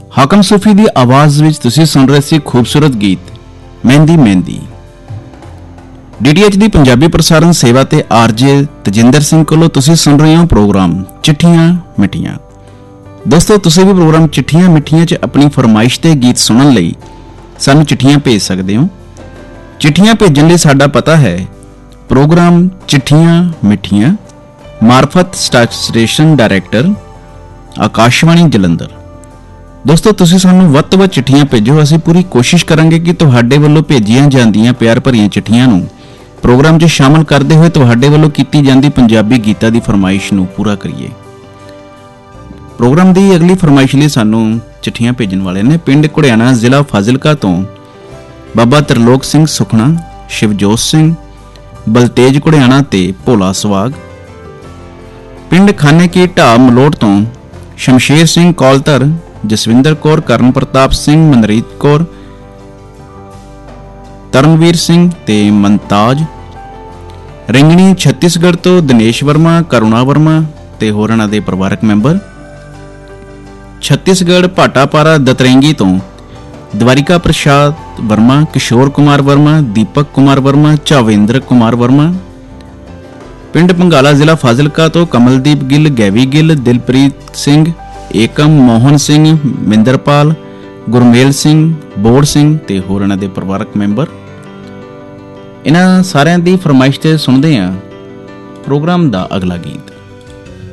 ਹਾਕਮ ਸੂਫੀ ਦੀ ਆਵਾਜ਼ ਵਿੱਚ ਤੁਸੀਂ ਸੁਣ ਰਹੇ ਸੀ ਖੂਬਸੂਰਤ ਗੀਤ ਮਹਿੰਦੀ ਮਹਿੰਦੀ। DTH ਦੀ ਪੰਜਾਬੀ ਪ੍ਰਸਾਰਣ ਸੇਵਾ ਤੇ RJ ਤਜਿੰਦਰ ਸਿੰਘ ਕੋਲੋਂ ਤੁਸੀਂ ਸੁਣ ਰਹੇ ਹੋ ਪ੍ਰੋਗਰਾਮ ਚਿੱਠੀਆਂ ਮਿੱਠੀਆਂ। ਦੋਸਤੋ, ਤੁਸੀਂ ਵੀ ਪ੍ਰੋਗਰਾਮ ਚਿੱਠੀਆਂ ਮਿੱਠੀਆਂ 'ਚ ਆਪਣੀ ਫਰਮਾਇਸ਼ ਤੇ ਗੀਤ ਸੁਣਨ ਲਈ ਸਾਨੂੰ ਚਿੱਠੀਆਂ ਭੇਜ ਸਕਦੇ ਹੋ। ਚਿੱਠੀਆਂ ਭੇਜਣ ਲਈ ਸਾਡਾ ਪਤਾ ਹੈ ਪ੍ਰੋਗਰਾਮ ਚਿੱਠੀਆਂ ਮਿੱਠੀਆਂ, ਮਾਰਫਤ ਸਟੇਸ਼ਨ ਡਾਇਰੈਕਟਰ, ਆਕਾਸ਼ਵਾਣੀ ਜਲੰਧਰ। ਦੋਸਤੋ, ਤੁਸੀਂ ਸਾਨੂੰ ਵੱਧ ਤੋਂ ਵੱਧ ਚਿੱਠੀਆਂ ਭੇਜੋ। ਅਸੀਂ ਪੂਰੀ ਕੋਸ਼ਿਸ਼ ਕਰਾਂਗੇ ਕਿ ਤੁਹਾਡੇ ਵੱਲੋਂ ਭੇਜੀਆਂ ਜਾਂਦੀਆਂ ਪਿਆਰ ਭਰੀਆਂ ਚਿੱਠੀਆਂ ਨੂੰ ਪ੍ਰੋਗਰਾਮ 'ਚ ਸ਼ਾਮਲ ਕਰਦੇ ਹੋਏ ਤੁਹਾਡੇ ਵੱਲੋਂ ਕੀਤੀ ਜਾਂਦੀ ਪੰਜਾਬੀ ਗੀਤਾਂ ਦੀ ਫਰਮਾਇਸ਼ ਨੂੰ ਪੂਰਾ ਕਰੀਏ। ਪ੍ਰੋਗਰਾਮ ਦੀ ਅਗਲੀ ਫਰਮਾਇਸ਼ ਲਈ ਸਾਨੂੰ ਚਿੱਠੀਆਂ ਭੇਜਣ ਵਾਲੇ ਨੇ ਪਿੰਡ ਘੁੜਿਆਣਾ, ਜ਼ਿਲ੍ਹਾ ਫਾਜ਼ਿਲਕਾ ਤੋਂ ਬਾਬਾ ਤਰਲੋਕ ਸਿੰਘ ਸੁਖਣਾ, ਸ਼ਿਵਜੋਤ ਸਿੰਘ, ਬਲਤੇਜ ਘੁੜਿਆਣਾ ਤੇ ਭੋਲਾ ਸਵਾਗ। ਪਿੰਡ ਖਾਨੇ ਕੀ ਢਾਬ ਮਲੋਟ ਤੋਂ ਸ਼ਮਸ਼ੇਰ ਸਿੰਘ ਕੌਲਧਰ, ਜਸਵਿੰਦਰ ਕੌਰ, ਕਰਨ ਪ੍ਰਤਾਪ ਸਿੰਘ, ਮਨਰੀਤ ਕੌਰ, ਤਰਨਵੀਰ ਸਿੰਘ ਤੇ ਮਨਤਾਜ। ਰਿੰਗਣੀ ਛੱਤੀਸਗੜ੍ਹ ਤੋਂ ਦਿਨੇਸ਼ ਵਰਮਾ, ਕਰੁਣਾ ਵਰਮਾ ਤੇ ਹੋਰਾਂ ਦੇ ਪਰਿਵਾਰਕ ਮੈਂਬਰ। ਛੱਤੀਸਗੜ੍ਹ ਭਾਟਾਪਾਰਾ ਦਤਰੇਂਗੀ ਤੋਂ ਦਵਾਰਿਕਾ ਪ੍ਰਸਾਦ ਵਰਮਾ, ਕਿਸ਼ੋਰ ਕੁਮਾਰ ਵਰਮਾ, ਦੀਪਕ ਕੁਮਾਰ ਵਰਮਾ, ਚਾਵੇਂਦਰ ਕੁਮਾਰ ਵਰਮਾ। ਪਿੰਡ ਪੰਗਾਲਾ, ਜ਼ਿਲ੍ਹਾ ਫਾਜ਼ਿਲਕਾ ਤੋਂ ਕਮਲਦੀਪ ਗਿੱਲ, ਗੈਵੀ ਗਿੱਲ, ਦਿਲਪ੍ਰੀਤ ਸਿੰਘ, ਏਕਮ, ਮੋਹਨ ਸਿੰਘ, ਮਿੰਦਰਪਾਲ, ਗੁਰਮੇਲ ਸਿੰਘ, ਬੋੜ ਸਿੰਘ ਤੇ ਹੋਰਾਂ ਦੇ ਪਰਿਵਾਰਕ ਮੈਂਬਰ। ਇਹਨਾਂ ਸਾਰਿਆਂ ਦੀ ਫਰਮਾਇਸ਼ ਤੇ ਸੁਣਦੇ ਹਾਂ ਪ੍ਰੋਗਰਾਮ ਦਾ ਅਗਲਾ ਗੀਤ।